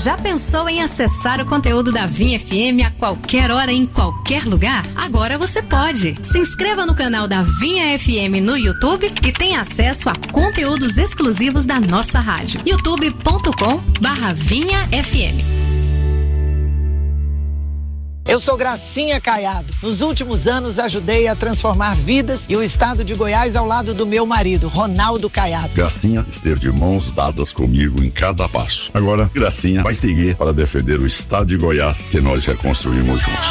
Já pensou em acessar o conteúdo da Vinha FM a qualquer hora, em qualquer lugar? Agora você pode. Se inscreva no canal da Vinha FM no YouTube e tenha acesso a conteúdos exclusivos da nossa rádio. youtube.com/vinhafm. Eu sou Gracinha Caiado. Nos últimos anos ajudei a transformar vidas e o estado de Goiás ao lado do meu marido, Ronaldo Caiado. Gracinha esteve de mãos dadas comigo em cada passo. Agora, Gracinha vai seguir para defender o estado de Goiás que nós reconstruímos juntos.